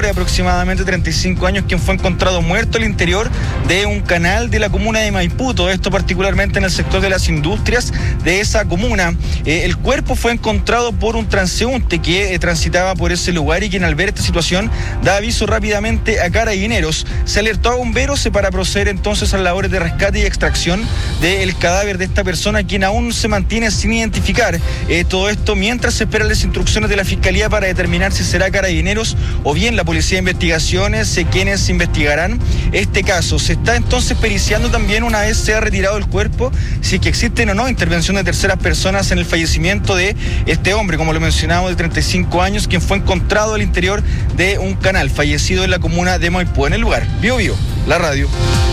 hombre de aproximadamente 35 años, quien fue encontrado muerto al interior de un canal de la comuna de Maipú, todo esto particularmente en el sector de las industrias de esa comuna. El cuerpo fue encontrado por un transeúnte que transitaba por ese lugar y quien al ver esta situación da aviso rápidamente a Carabineros. Se alertó a bomberos para proceder entonces a las labores de rescate y extracción del cadáver de esta persona, quien aún se mantiene sin identificar. Todo esto mientras se esperan las instrucciones de la Fiscalía para determinar si será Carabineros o bien la Policía de Investigaciones quienes investigarán este caso. Se está entonces periciando también, una vez se ha retirado el cuerpo, si es que existen o no intervención de terceras personas en el fallecimiento de este hombre, como lo mencionamos, de 35 años, quien fue encontrado al interior de un canal, fallecido en la comuna de Maipú. En el lugar, Bio, la radio.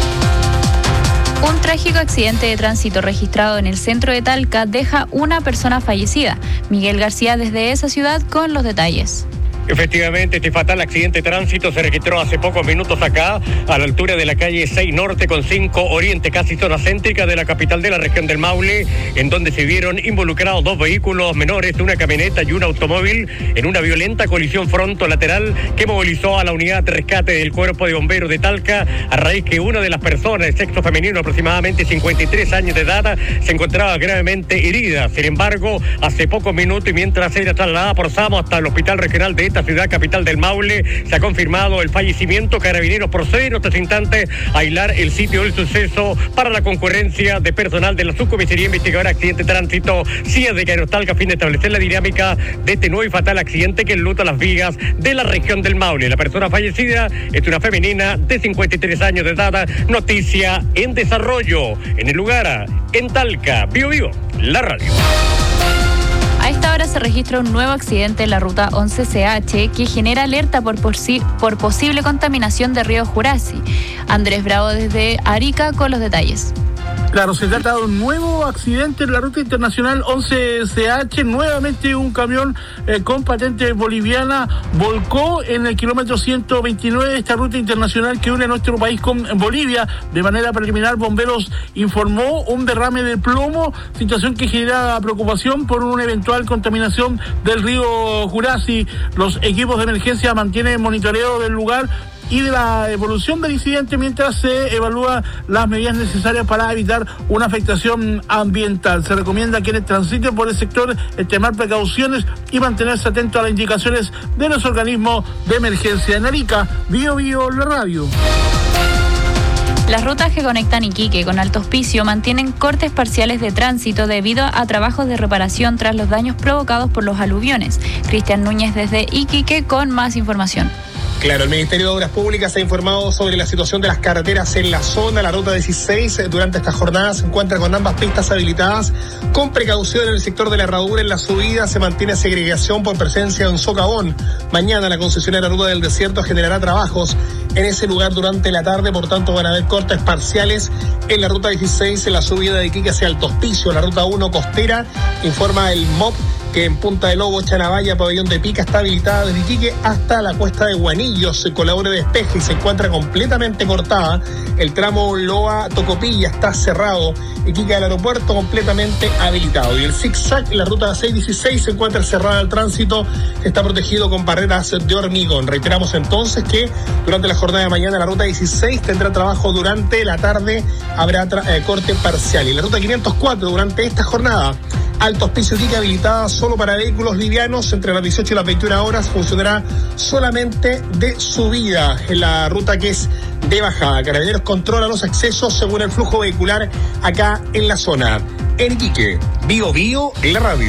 Un trágico accidente de tránsito registrado en el centro de Talca deja una persona fallecida. Miguel García desde esa ciudad con los detalles. Efectivamente, este fatal accidente de tránsito se registró hace pocos minutos acá, a la altura de la calle 6 Norte con 5 Oriente, casi zona céntrica de la capital de la región del Maule, en donde se vieron involucrados 2 vehículos menores, una camioneta y un automóvil, en una violenta colisión fronto-lateral que movilizó a la unidad de rescate del Cuerpo de Bomberos de Talca, a raíz que una de las personas de sexo femenino, aproximadamente 53 años de edad, se encontraba gravemente herida. Sin embargo, hace pocos minutos y mientras era trasladada por SAMO hasta el Hospital Regional de esta ciudad capital del Maule, se ha confirmado el fallecimiento. Carabineros procede en estos instantes a aislar el sitio del suceso para la concurrencia de personal de la Subcomisaría Investigadora de Accidente de Tránsito CIA de Talca, a fin de establecer la dinámica de este nuevo y fatal accidente que enluta las vías de la región del Maule. La persona fallecida es una femenina de 53 años de edad. Noticia en desarrollo en el lugar, en Talca. Bio, la radio. A esta hora se registra un nuevo accidente en la ruta 11CH que genera alerta por posible contaminación de río Jurasi. Andrés Bravo desde Arica con los detalles. Claro, se trata de un nuevo accidente en la ruta internacional 11CH. Nuevamente un camión con patente boliviana volcó en el kilómetro 129 de esta ruta internacional que une nuestro país con Bolivia. De manera preliminar, bomberos informó un derrame de plomo, situación que genera preocupación por una eventual contaminación del río Jurasi. Los equipos de emergencia mantienen monitoreo del lugar y de la evolución del incidente mientras se evalúan las medidas necesarias para evitar una afectación ambiental. Se recomienda a quienes transiten por el sector extremar precauciones y mantenerse atentos a las indicaciones de los organismos de emergencia. En Arica, Bio, la radio. Las rutas que conectan Iquique con Alto Hospicio mantienen cortes parciales de tránsito debido a trabajos de reparación tras los daños provocados por los aluviones. Cristian Núñez desde Iquique con más información. Claro, el Ministerio de Obras Públicas ha informado sobre la situación de las carreteras en la zona. La ruta 16 durante esta jornada se encuentra con ambas pistas habilitadas. Con precaución en el sector de la herradura, en la subida se mantiene segregación por presencia de un socavón. Mañana la concesionaria Ruta del Desierto generará trabajos en ese lugar durante la tarde, por tanto van a haber cortes parciales en la ruta 16 en la subida de Iquique hacia Alto Hospicio. La ruta 1 costera, informa el MOP, que en Punta de Lobo, Chanabaya, Pabellón de Pica, está habilitada desde Iquique hasta la Cuesta de Guanillos, con labor de despeje, y se encuentra completamente cortada. El tramo Loa-Tocopilla está cerrado. Iquique al aeropuerto completamente habilitado. Y el zigzag, la ruta 616, se encuentra cerrada al tránsito, está protegido con barreras de hormigón. Reiteramos entonces que durante la jornada de mañana la ruta 16 tendrá trabajo durante la tarde, habrá corte parcial. Y la ruta 504 durante esta jornada, Alto Hospicio Iquique habilitada solo para vehículos livianos, entre las 18 y las 21 horas funcionará solamente de subida en la ruta que es de bajada. Carabineros controla los accesos según el flujo vehicular acá en la zona. En Iquique, Bio, en la radio.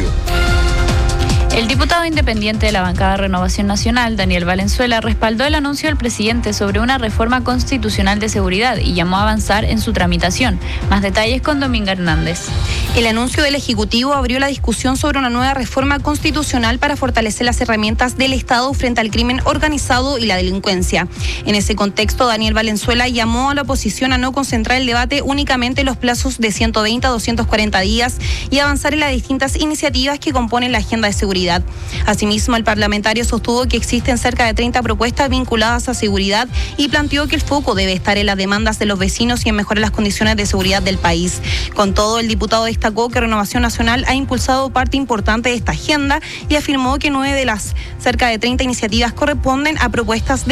El diputado independiente de la bancada Renovación Nacional, Daniel Valenzuela, respaldó el anuncio del presidente sobre una reforma constitucional de seguridad y llamó a avanzar en su tramitación. Más detalles con Dominga Hernández. El anuncio del Ejecutivo abrió la discusión sobre una nueva reforma constitucional para fortalecer las herramientas del Estado frente al crimen organizado y la delincuencia. En ese contexto, Daniel Valenzuela llamó a la oposición a no concentrar el debate únicamente en los plazos de 120 a 240 días y avanzar en las distintas iniciativas que componen la agenda de seguridad. Asimismo, el parlamentario sostuvo que existen cerca de 30 propuestas vinculadas a seguridad y planteó que el foco debe estar en las demandas de los vecinos y en mejorar las condiciones de seguridad del país. Con todo, el diputado destacó que Renovación Nacional ha impulsado parte importante de esta agenda y afirmó que 9 de las cerca de 30 iniciativas corresponden a propuestas de